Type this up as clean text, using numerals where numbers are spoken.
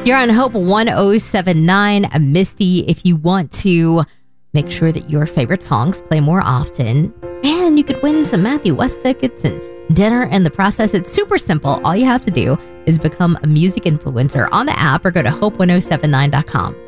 You're on Hope 1079, Misty. If you want to make sure that your favorite songs play more often, and you could win some Matthew West tickets and dinner in the process. It's super simple. All you have to do is become a music influencer on the app or go to hope1079.com.